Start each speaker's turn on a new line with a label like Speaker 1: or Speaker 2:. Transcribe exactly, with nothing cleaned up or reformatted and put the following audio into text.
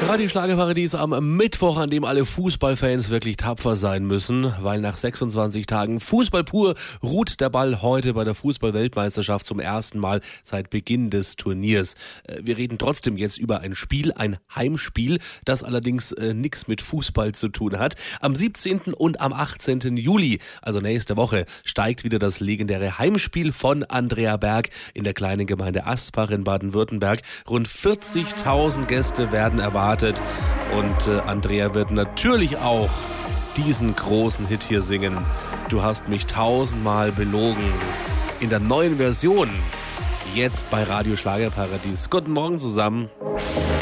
Speaker 1: Radio Schlagerparadies am Mittwoch, an dem alle Fußballfans wirklich tapfer sein müssen, weil nach sechsundzwanzig Tagen Fußball pur ruht der Ball heute bei der Fußball-Weltmeisterschaft zum ersten Mal seit Beginn des Turniers. Wir reden trotzdem jetzt über ein Spiel, ein Heimspiel, das allerdings äh, nichts mit Fußball zu tun hat. Am siebzehnten und am achtzehnten Juli, also nächste Woche, steigt wieder das legendäre Heimspiel von Andrea Berg in der kleinen Gemeinde Aspach in Baden-Württemberg. Rund vierzigtausend Gäste werden erwartet. Und äh, Andrea wird natürlich auch diesen großen Hit hier singen. Du hast mich tausendmal belogen. In der neuen Version. Jetzt bei Radio Schlagerparadies. Guten Morgen zusammen.